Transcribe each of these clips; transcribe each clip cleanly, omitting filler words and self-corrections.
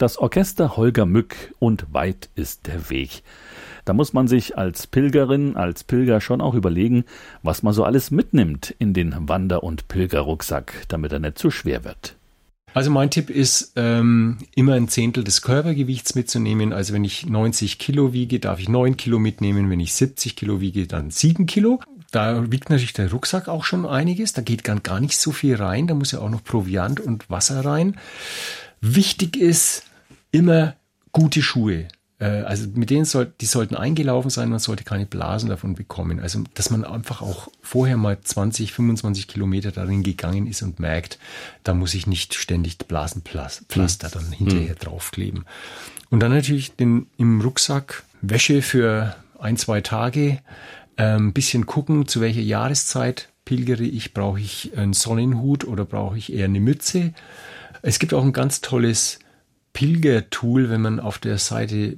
Das Orchester Holger Mück und weit ist der Weg. Da muss man sich als Pilgerin, als Pilger schon auch überlegen, was man so alles mitnimmt in den Wander- und Pilgerrucksack, damit er nicht zu schwer wird. Also mein Tipp ist, immer 1/10 des Körpergewichts mitzunehmen. Also wenn ich 90 Kilo wiege, darf ich 9 Kilo mitnehmen. Wenn ich 70 Kilo wiege, dann 7 Kilo. Da wiegt natürlich der Rucksack auch schon einiges. Da geht gar nicht so viel rein. Da muss ja auch noch Proviant und Wasser rein. Wichtig ist immer gute Schuhe. Also mit denen die sollten eingelaufen sein, man sollte keine Blasen davon bekommen. Also dass man einfach auch vorher mal 20, 25 Kilometer darin gegangen ist und merkt, da muss ich nicht ständig Blasenpflaster dann hinterher draufkleben. Und dann natürlich im Rucksack Wäsche für 1-2 Tage, ein bisschen gucken, zu welcher Jahreszeit pilgere ich. Brauche ich einen Sonnenhut oder brauche ich eher eine Mütze? Es gibt auch ein ganz tolles Pilgertool, wenn man auf der Seite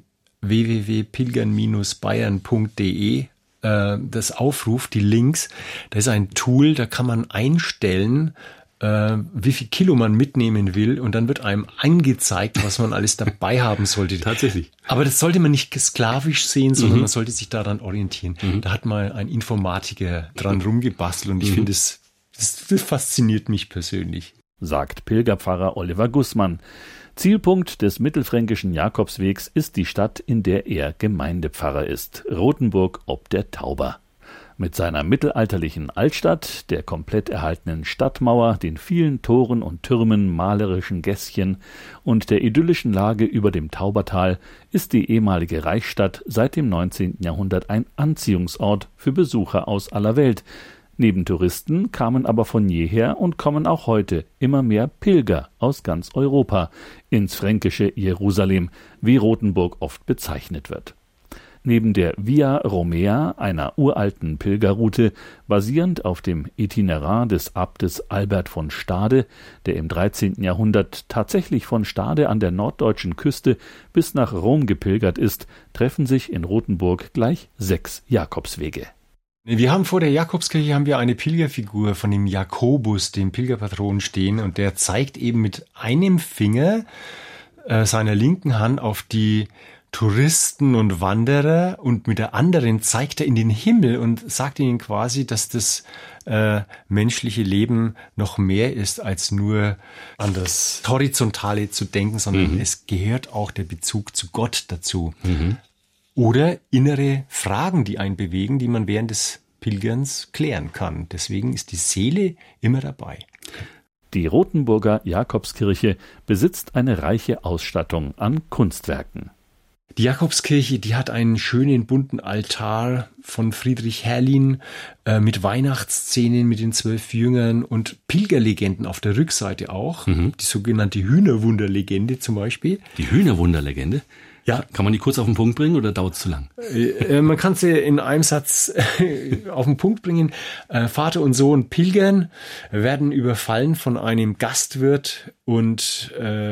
www.pilgern-bayern.de das aufruft, die Links. Da ist ein Tool, da kann man einstellen, wie viel Kilo man mitnehmen will und dann wird einem angezeigt, was man alles dabei haben sollte. Tatsächlich. Aber das sollte man nicht sklavisch sehen, sondern man sollte sich daran orientieren. Da hat mal ein Informatiker dran rumgebastelt und ich finde, das fasziniert mich persönlich. Sagt Pilgerpfarrer Oliver Gußmann. Zielpunkt des mittelfränkischen Jakobswegs ist die Stadt, in der er Gemeindepfarrer ist, Rothenburg ob der Tauber. Mit seiner mittelalterlichen Altstadt, der komplett erhaltenen Stadtmauer, den vielen Toren und Türmen, malerischen Gässchen und der idyllischen Lage über dem Taubertal ist die ehemalige Reichsstadt seit dem 19. Jahrhundert ein Anziehungsort für Besucher aus aller Welt. Neben Touristen kamen aber von jeher und kommen auch heute immer mehr Pilger aus ganz Europa ins fränkische Jerusalem, wie Rothenburg oft bezeichnet wird. Neben der Via Romea, einer uralten Pilgerroute, basierend auf dem Itinerar des Abtes Albert von Stade, der im 13. Jahrhundert tatsächlich von Stade an der norddeutschen Küste bis nach Rom gepilgert ist, treffen sich in Rothenburg gleich 6 Jakobswege. Wir haben vor der Jakobskirche eine Pilgerfigur von dem Jakobus, dem Pilgerpatron, stehen und der zeigt eben mit einem Finger seiner linken Hand auf die Touristen und Wanderer und mit der anderen zeigt er in den Himmel und sagt ihnen quasi, dass das menschliche Leben noch mehr ist, als nur an das Horizontale zu denken, sondern es gehört auch der Bezug zu Gott dazu. Oder innere Fragen, die einen bewegen, die man während des Pilgerns klären kann. Deswegen ist die Seele immer dabei. Die Rothenburger Jakobskirche besitzt eine reiche Ausstattung an Kunstwerken. Die Jakobskirche, die hat einen schönen bunten Altar von Friedrich Herrlin mit Weihnachtsszenen mit den 12 Jüngern und Pilgerlegenden auf der Rückseite auch. Die sogenannte Hühnerwunderlegende zum Beispiel. Die Hühnerwunderlegende? Ja. Kann man die kurz auf den Punkt bringen oder dauert es zu lang? Man kann sie in einem Satz auf den Punkt bringen. Vater und Sohn pilgern, werden überfallen von einem Gastwirt und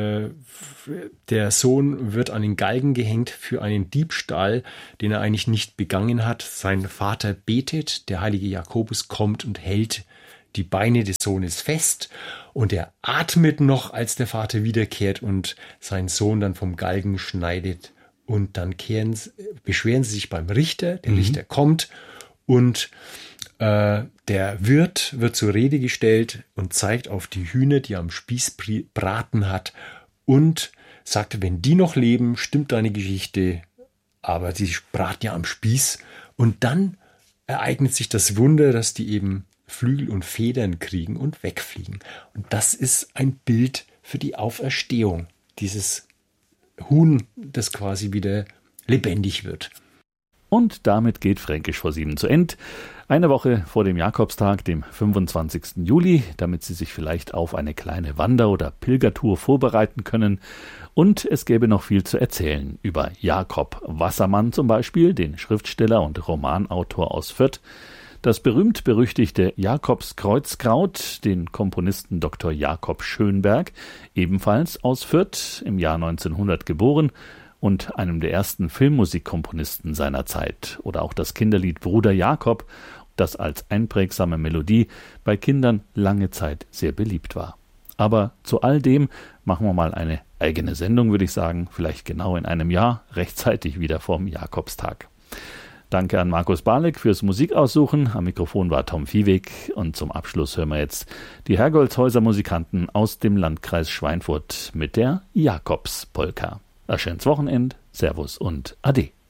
der Sohn wird an den Galgen gehängt für einen Diebstahl, den er eigentlich nicht begangen hat. Sein Vater betet, der heilige Jakobus kommt und hält die Beine des Sohnes fest und er atmet noch, als der Vater wiederkehrt und sein Sohn dann vom Galgen schneidet und dann beschweren sie sich beim Richter, der Richter kommt und der Wirt wird zur Rede gestellt und zeigt auf die Hühner, die er am Spieß braten hat und sagt, wenn die noch leben, stimmt deine Geschichte, aber sie braten ja am Spieß und dann ereignet sich das Wunder, dass die eben Flügel und Federn kriegen und wegfliegen. Und das ist ein Bild für die Auferstehung. Dieses Huhn, das quasi wieder lebendig wird. Und damit geht Fränkisch vor 7 zu Ende. Eine Woche vor dem Jakobstag, dem 25. Juli, damit Sie sich vielleicht auf eine kleine Wander- oder Pilgertour vorbereiten können. Und es gäbe noch viel zu erzählen über Jakob Wassermann zum Beispiel, den Schriftsteller und Romanautor aus Fürth, das berühmt-berüchtigte Jakobskreuzkraut, den Komponisten Dr. Jakob Schönberg, ebenfalls aus Fürth, im Jahr 1900 geboren und einem der ersten Filmmusikkomponisten seiner Zeit, oder auch das Kinderlied Bruder Jakob, das als einprägsame Melodie bei Kindern lange Zeit sehr beliebt war. Aber zu all dem machen wir mal eine eigene Sendung, würde ich sagen, vielleicht genau in einem Jahr, rechtzeitig wieder vom Jakobstag. Danke an Markus Barlik fürs Musikaussuchen. Am Mikrofon war Tom Viehweg und zum Abschluss hören wir jetzt die Hergolzhäuser Musikanten aus dem Landkreis Schweinfurt mit der Jakobspolka. Ein schönes Wochenende, Servus und Ade.